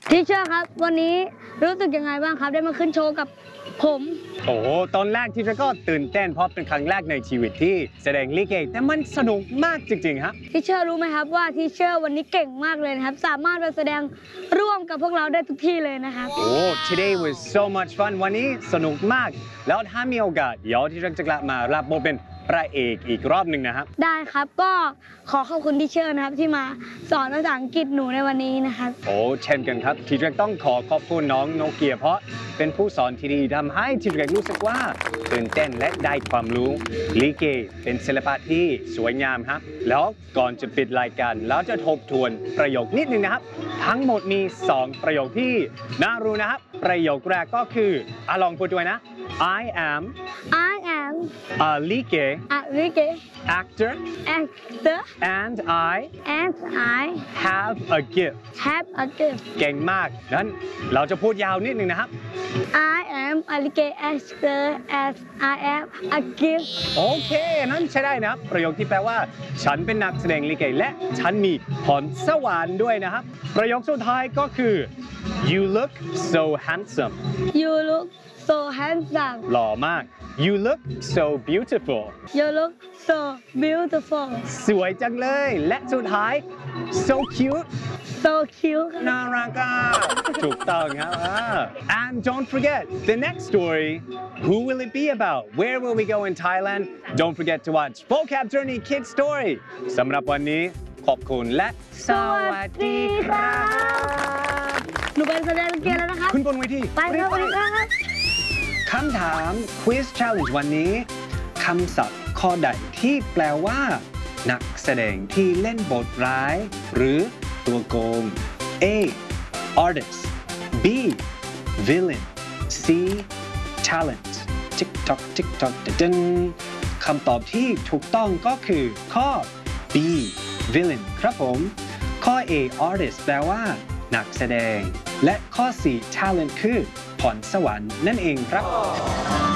ทีเชอร์ครับวันนี้รู้สึกยังไงบ้างครับได้มาขึ้นโชว์กับผมโอ้ตอนแรกที่ฉันก็ตื่นเต้นเพราะเป็นครั้งแรกในชีวิตที่แสดงลิเกแต่มันสนุกมากจริงๆครับทีเชอร์รู้ไหมครับว่าทีเชอร์วันนี้เก่งมากเลยนะครับสามารถไปแสดงร่วมกับพวกเราได้ทุกที่เลยนะครับโอ้ today was so much fun วันนี้สนุกมากแล้วถ้ามีโอกาสเดี๋ยวที่ฉันจะกลับมารับบทเป็นพระเอกอีกรอบหนึ่งนะครับได้ครับก็ขอขอบคุณทีเชอร์นะครับที่มาสอนภาษาอังกฤษหนูในวันนี้นะครับโอ้เช่นกันครับทีเรกต้องขอบคุณน้องโนเกียเพราะเป็นผู้สอนที่ดีทำให้ทีเรกรู้สึกว่าตื่นเต้นและได้ความรู้ลิเกเป็นศิลปะที่สวยงามครับแล้วก่อนจะปิดรายการเราจะทบทวนประโยคนิดนึงนะครับทั้งหมดมี2ประโยคที่น่ารู้นะครับประโยคแรกก็คือลองพูดด้วยนะ I am a lige actor and I have a gift เก่งมากนั้นเราจะพูดยาวนิดนึงนะครับ I am a lige actor and I have a gift โอเคนั้นใช้ได้นะครับประโยคที่แปลว่าฉันเป็นนักแสดงลิเกและฉันมีพรสวรรค์ด้วยนะครับประโยคสุดท้ายก็คือ You look so handsome You look so handsome หล่อมาก You look so beautiful You look so beautiful สวยจังเลยและสุดท้าย so cute so cute น่ารักอ่ะถูกต้องครับand don't forget the next story who will it be about where will we go in Thailand don't forget to watch Vocab Journey Kids Story สำหรับวันนี้ขอบคุณและสวัสดีครับหนูเป็นแสดงลิเกแล้วนะครับคุณบนเวทีไปครับวันนี้ครับคำถาม Quiz Challenge วันนี้คำศัพท์ข้อใดที่แปลว่านักแสดงที่เล่นบทร้ายหรือตัวโกง A artist B villain C talent ทิกตอกทิกตอกดึงคำตอบที่ถูกต้องก็คือข้อ B villain ครับผมข้อ A artist แปลว่านักแสดงและข้อ C talent คือพรสวรรค์นั่นเองครับ